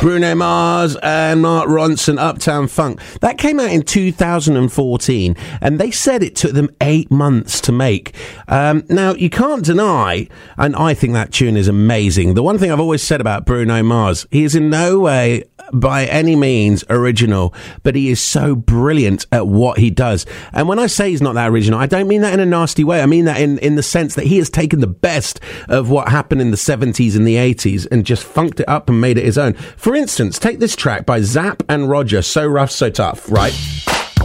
Bruno Mars and Mark Ronson, Uptown Funk. That came out in 2014, and they said it took them 8 months to make. Now, you can't deny, and I think that tune is amazing. The one thing I've always said about Bruno Mars, he is in no way by any means original, but he is so brilliant at what he does. And when I say he's not that original, I don't mean that in a nasty way. I mean that in the sense that he has taken the best of what happened in the 70s and the 80s and just funked it up and made it his own. For instance, take this track by Zapp and Roger, So Rough, So Tough, right?